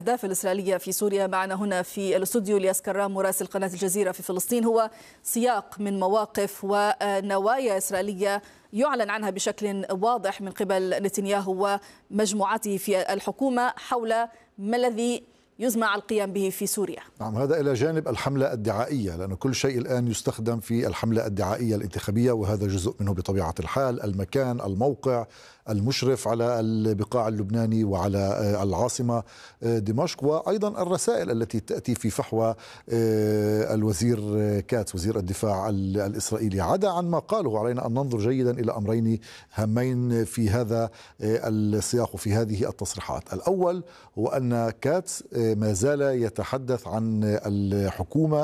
الأهداف الإسرائيلية في سوريا. معنا هنا في الاستوديو الياس كرام مراسل قناة الجزيرة في فلسطين. هو سياق من مواقف ونوايا إسرائيلية يعلن عنها بشكل واضح من قبل نتنياهو ومجموعته في الحكومة حول ما الذي يزمع القيام به في سوريا. نعم، هذا إلى جانب الحملة الدعائية، لأن كل شيء الآن يستخدم في الحملة الدعائية الانتخابية، وهذا جزء منه بطبيعة الحال. المكان، الموقع، المشرف على البقاع اللبناني وعلى العاصمة دمشق، وأيضا الرسائل التي تأتي في فحوى الوزير كاتس وزير الدفاع الإسرائيلي. عدا عن ما قاله، علينا أن ننظر جيدا إلى أمرين هامين في هذا السياق وفي هذه التصريحات. الأول هو أن كاتس ما زال يتحدث عن الحكومة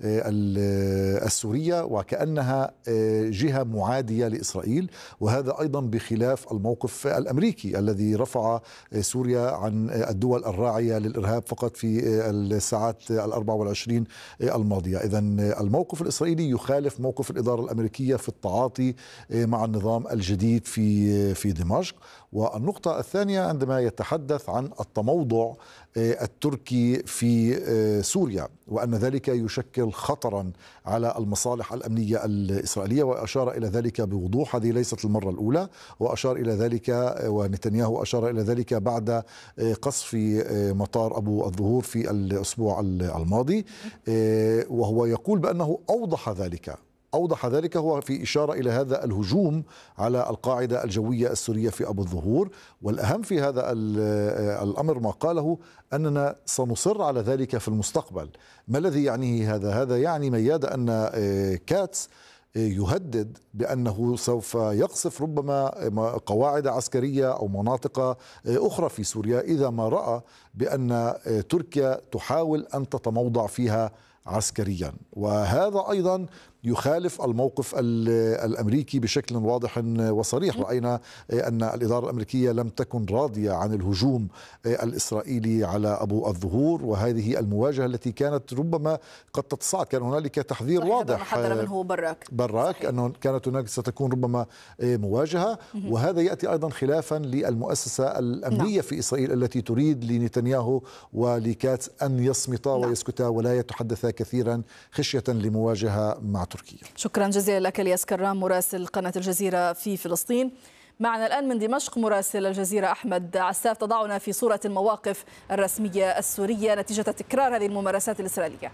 السورية وكأنها جهة معادية لإسرائيل، وهذا أيضا بخلاف الموقف الأمريكي الذي رفع سوريا عن الدول الراعية للإرهاب فقط في الساعات 24 الماضية. إذن الموقف الإسرائيلي يخالف موقف الإدارة الأمريكية في التعاطي مع النظام الجديد في دمشق. والنقطة الثانية عندما يتحدث عن التموضع التركي في سوريا وأن ذلك يشكل خطرا على المصالح الأمنية الإسرائيلية، وأشار إلى ذلك بوضوح. هذه ليست المرة الأولى، وأشار إلى ذلك ونتنياهو أشار إلى ذلك بعد قصف مطار أبو الظهور في الأسبوع الماضي، وهو يقول بأنه أوضح ذلك هو في إشارة إلى هذا الهجوم على القاعدة الجوية السورية في أبو الظهور. والأهم في هذا الأمر ما قاله أننا سنصر على ذلك في المستقبل. ما الذي يعنيه هذا؟ هذا يعني ميادة أن كاتس يهدد بأنه سوف يقصف ربما قواعد عسكرية أو مناطق أخرى في سوريا إذا ما رأى بأن تركيا تحاول أن تتموضع فيها عسكريا. وهذا أيضا يخالف الموقف الأمريكي بشكل واضح وصريح. رأينا أن الإدارة الأمريكية لم تكن راضية عن الهجوم الإسرائيلي على أبو الظهور، وهذه المواجهة التي كانت ربما قد تتصاعد. كان هنالك تحذير واضح حذر منه براك أنه كانت هناك ستكون ربما مواجهة. وهذا يأتي أيضا خلافا للمؤسسة الأمنية في إسرائيل التي تريد لنتنياهو ولكاتس أن يصمتا ويسكتا ولا يتحدثا كثيرا خشية لمواجهة مع تركيا. شكرا جزيلا لك الياس كرام مراسل قناة الجزيرة في فلسطين. معنا الآن من دمشق مراسل الجزيرة أحمد عساف، تضعنا في صورة المواقف الرسمية السورية نتيجة تكرار هذه الممارسات الإسرائيلية.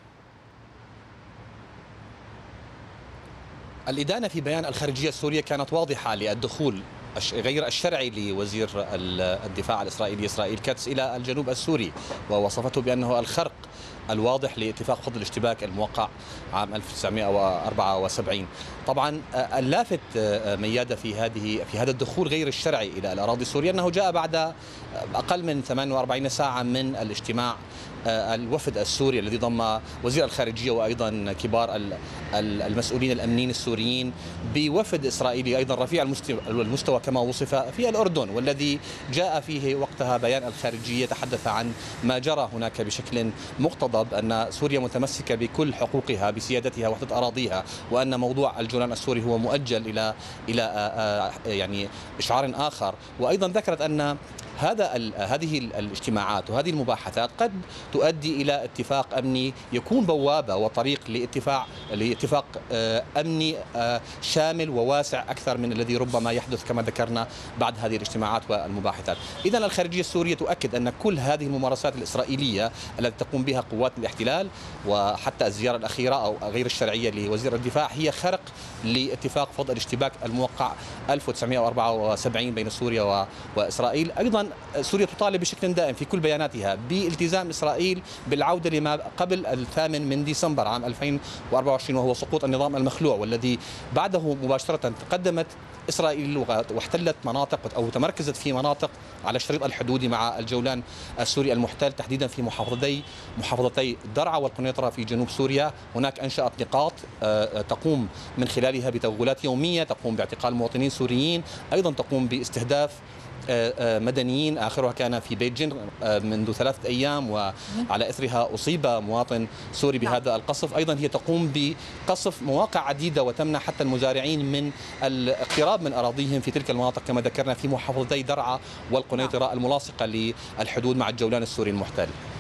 الإدانة في بيان الخارجية السورية كانت واضحة للدخول غير الشرعي لوزير الدفاع الإسرائيلي إسرائيل كاتس إلى الجنوب السوري، ووصفته بأنه الخرق الواضح لاتفاق فض الاشتباك الموقع عام 1974. طبعا اللافت ميادة في هذا الدخول غير الشرعي إلى الأراضي السورية أنه جاء بعد أقل من 48 ساعة من الاجتماع الوفد السوري الذي ضم وزير الخارجية وأيضا كبار المسؤولين الأمنيين السوريين بوفد إسرائيلي أيضا رفيع المستوى كما وصف في الأردن، والذي جاء فيه وقتها بيان الخارجية تحدث عن ما جرى هناك بشكل مقتضب، أن سوريا متمسكة بكل حقوقها بسيادتها وحدة أراضيها، وأن موضوع الجولان السوري هو مؤجل إلى يعني إشعار آخر. وأيضا ذكرت أن هذه الاجتماعات وهذه المباحثات قد تؤدي إلى اتفاق أمني يكون بوابة وطريق لاتفاق أمني شامل وواسع أكثر من الذي ربما يحدث كما ذكرنا بعد هذه الاجتماعات والمباحثات. إذن الخارجية السورية تؤكد أن كل هذه الممارسات الإسرائيلية التي تقوم بها قوات الاحتلال وحتى الزيارة الأخيرة أو غير الشرعية لوزير الدفاع هي خرق لاتفاق فض الاشتباك الموقع 1974 بين سوريا وإسرائيل. أيضا سوريا تطالب بشكل دائم في كل بياناتها بالتزام إسرائيل بالعودة لما قبل 8 ديسمبر عام 2024، وهو سقوط النظام المخلوع، والذي بعده مباشرة تقدمت إسرائيل واحتلت مناطق أو تمركزت في مناطق على الشريط الحدودي مع الجولان السوري المحتل، تحديدا في محافظتي درعا والقنيطرة في جنوب سوريا. هناك أنشأت نقاط تقوم من خلالها بتوغلات يومية، تقوم باعتقال مواطنين سوريين، أيضا تقوم باستهداف مدنيين، آخرها كان في بيجين منذ 3 أيام، وعلى إثرها أصيب مواطن سوري بهذا القصف. أيضا هي تقوم بقصف مواقع عديدة وتمنع حتى المزارعين من الاقتراب من أراضيهم في تلك المناطق كما ذكرنا في محافظتي درعا والقنيطرة الملاصقة للحدود مع الجولان السوري المحتل.